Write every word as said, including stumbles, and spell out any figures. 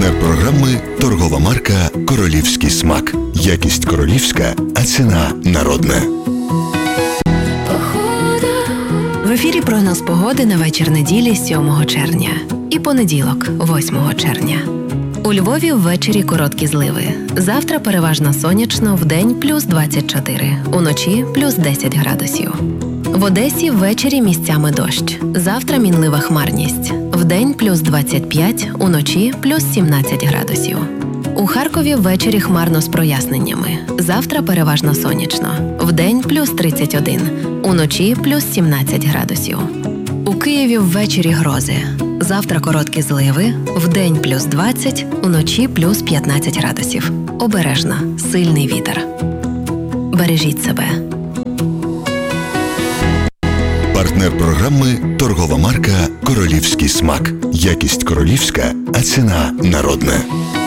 Партнер програми – торгова марка «Королівський смак». Якість королівська, а ціна народна. В ефірі прогноз погоди на вечір неділі сьомого червня і понеділок восьмого червня. У Львові ввечері короткі зливи. Завтра переважно сонячно, вдень плюс двадцять чотири, уночі плюс десять градусів. В Одесі ввечері місцями дощ. Завтра мінлива хмарність. Вдень плюс двадцять п'ять, уночі плюс сімнадцять градусів. У Харкові ввечері хмарно з проясненнями. Завтра переважно сонячно. Вдень плюс тридцять один, уночі плюс сімнадцять градусів. У Києві ввечері грози. Завтра короткі зливи, вдень плюс двадцять, уночі плюс п'ятнадцять градусів. Обережно, сильний вітер. Бережіть себе. Партнер програми – торгова марка «Королівський смак». Якість королівська, а ціна народна.